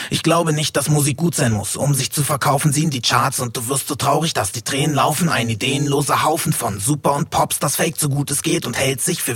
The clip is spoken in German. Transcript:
Ich glaube nicht, dass Musik gut sein muss. Um sich zu verkaufen, sie in die Charts und du wirst so traurig, dass die Tränen laufen. Ein ideenloser Haufen von Super und Pops, das fake so gut es geht und hält sich für